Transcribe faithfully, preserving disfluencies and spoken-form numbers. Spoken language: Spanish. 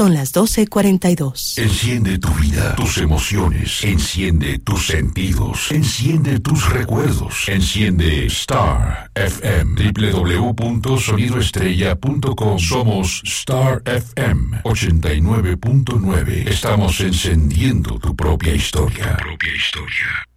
Son las doce cuarenta y dos. Enciende tu vida, tus emociones. Enciende tus sentidos. Enciende tus recuerdos. Enciende Star F M. doble u doble u doble u punto sonido estrella punto com. Somos Star F M ochenta y nueve punto nueve. Estamos encendiendo tu propia historia. Tu propia historia.